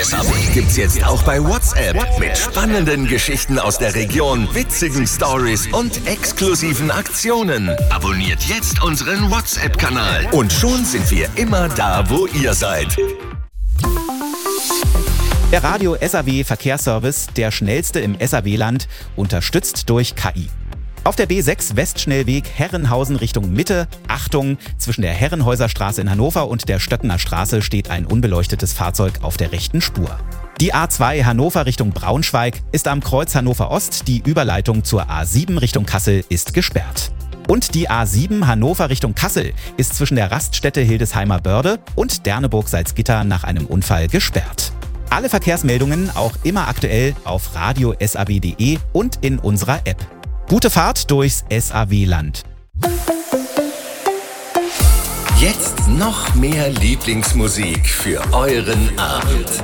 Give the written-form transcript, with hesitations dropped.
SAW gibt's jetzt auch bei WhatsApp. Mit spannenden Geschichten aus der Region, witzigen Stories und exklusiven Aktionen. Abonniert jetzt unseren WhatsApp-Kanal. Und schon sind wir immer da, wo ihr seid. Der Radio SAW Verkehrsservice, der schnellste im SAW-Land, unterstützt durch KI. Auf der B6 Westschnellweg Herrenhausen Richtung Mitte, Achtung, zwischen der Herrenhäuserstraße in Hannover und der Stöttener Straße steht ein unbeleuchtetes Fahrzeug auf der rechten Spur. Die A2 Hannover Richtung Braunschweig ist am Kreuz Hannover Ost, die Überleitung zur A7 Richtung Kassel ist gesperrt. Und die A7 Hannover Richtung Kassel ist zwischen der Raststätte Hildesheimer Börde und Derneburg-Salzgitter nach einem Unfall gesperrt. Alle Verkehrsmeldungen auch immer aktuell auf radio.saw.de und in unserer App. Gute Fahrt durchs SAW-Land. Jetzt noch mehr Lieblingsmusik für euren Abend.